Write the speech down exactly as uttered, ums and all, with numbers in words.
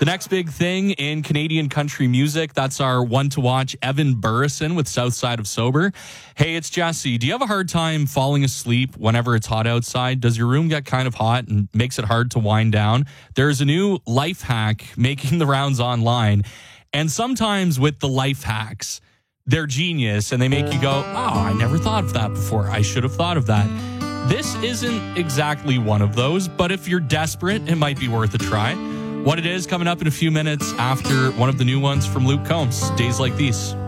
The next big thing in Canadian country music, that's our one to watch, Evan Burrison with Southside of Sober. Hey, it's Jesse. Do you have a hard time falling asleep whenever it's hot outside? Does your room get kind of hot and makes it hard to wind down? There's a new life hack making the rounds online. And sometimes with the life hacks, they're genius and they make you go, oh, I never thought of that before. I should have thought of that. This isn't exactly one of those, but if you're desperate, it might be worth a try. What it is coming up in a few minutes after one of the new ones from Luke Combs, Days Like These.